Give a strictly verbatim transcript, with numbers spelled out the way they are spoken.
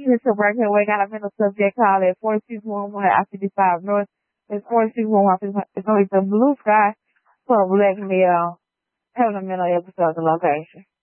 Here's a right here. We got a mental subject called at forty-six one one I fifty-five North. It's forty-six one one. It's only the blue sky for a black male having a mental episode of the location.